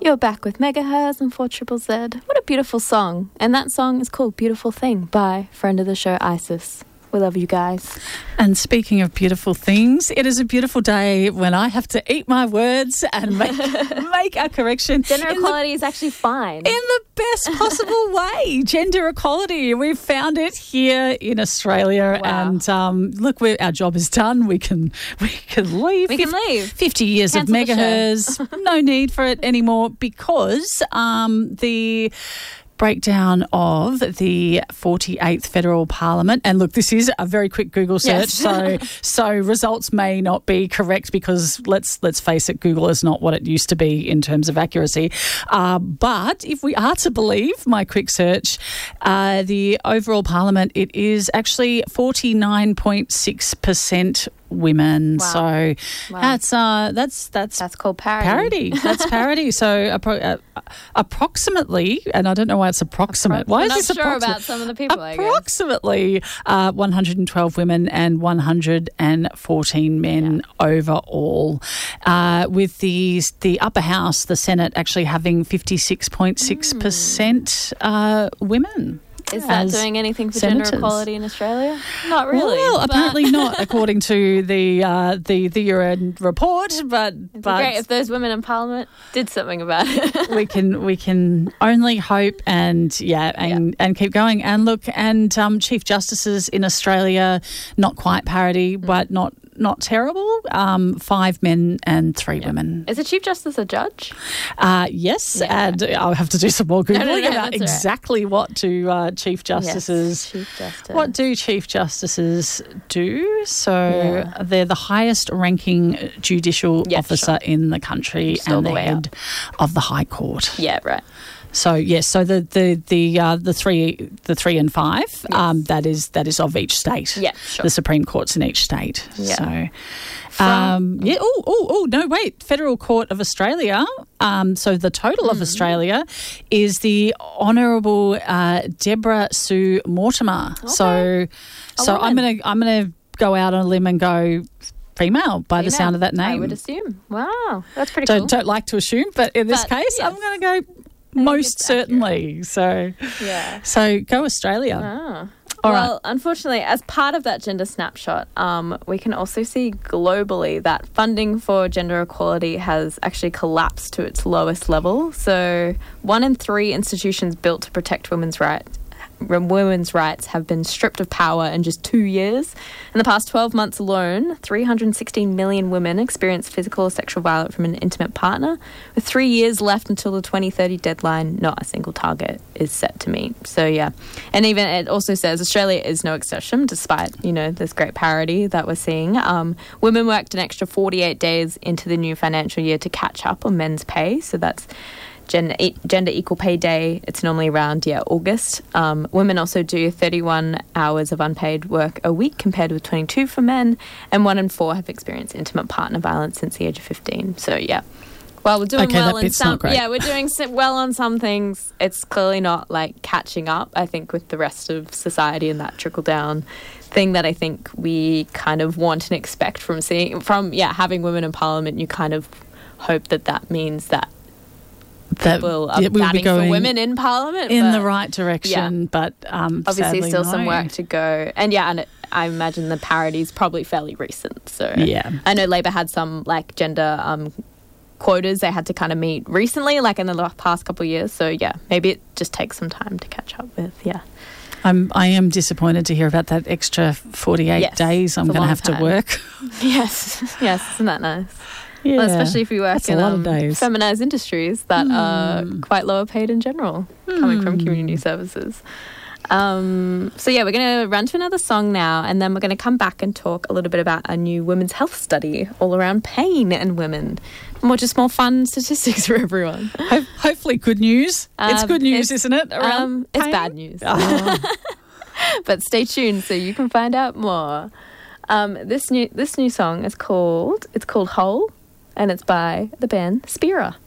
You're back with Megahertz and 4ZZZ. What a beautiful song. And that song is called Beautiful Thing by friend of the show, Isis. We love you guys. And speaking of beautiful things, it is a beautiful day when I have to eat my words and make a correction. Gender equality is actually fine. In the best possible way. Gender equality. We've found it here in Australia. Wow. And look, our job is done. We can leave. We can leave. 50 years Cancel of Megahertz. No need for it anymore because the breakdown of the 48th Federal Parliament. And look, this is a very quick Google search, yes. so results may not be correct because let's face it, Google is not what it used to be in terms of accuracy. But if we are to believe my quick search, the overall Parliament, it is actually 49.6% women. Wow. So that's called parity. That's parity. So approximately, and I don't know why it's approximate. Why is this sure approximate? about some of the people, I guess. Approximately 112 women and 114 men overall. With the upper house, the Senate actually having 56.6% women. Is that doing anything for gender equality in Australia? Not really. Well, apparently not, according to the UN report. But great if those women in Parliament did something about it. we can only hope and keep going. And look, and Chief Justices in Australia, not quite parity, but not terrible. 5 men and 3 women. Is a Chief Justice a judge? Yes, and I'll have to do some more Googling about exactly what do Chief Justices. Yes, Chief Justice. What do Chief Justices do? So they're the highest ranking judicial officer in the country and the head of the High Court. Yeah, right. So yes, so the 3 and 5, that is of each state. Yeah, sure. The Supreme Courts in each state. Yeah. So no, wait. Federal Court of Australia. So the total of Australia is the Honourable Deborah Sue Mortimer. Okay. So I'm gonna go out on a limb and go female by the sound of that name. I would assume. Wow, that's pretty cool. Don't like to assume, but in this case, I'm going to go most certainly. So go Australia. Ah. All well, unfortunately, as part of that gender snapshot, we can also see globally that funding for gender equality has actually collapsed to its lowest level. So 1 in 3 institutions built to protect women's rights have been stripped of power in just 2 years. In the past 12 months alone, 316 million women experienced physical or sexual violence from an intimate partner. With 3 years left until the 2030 deadline, not a single target is set to meet. So, yeah. And even it also says Australia is no exception, despite, this great parity that we're seeing. Women worked an extra 48 days into the new financial year to catch up on men's pay. So that's Gender Equal Pay Day. It's normally around August. Women also do 31 hours of unpaid work a week compared with 22 for men, and 1 in 4 have experienced intimate partner violence since the age of 15. So while we're doing well in some, we're doing well on some things, it's clearly not catching up, I think, with the rest of society and that trickle down thing that I think we kind of want and expect from having women in Parliament. You kind of hope that means that people are batting for women in Parliament in the right direction, but obviously still some work to go. And I imagine the parity is probably fairly recent. So I know Labor had some gender quotas they had to kind of meet recently, in the past couple of years. So maybe it just takes some time to catch up with. I am disappointed to hear about that extra 48 days I'm going to have to work. Yes, isn't that nice? Yeah, well, especially if you work in feminised industries that are quite lower paid in general, coming from community services. We're going to run to another song now, and then we're going to come back and talk a little bit about a new women's health study all around pain and women. More fun statistics for everyone. Hopefully good news. It's good news, isn't it? It's bad news. But stay tuned so you can find out more. This new song is called Whole, and it's by the band Spira.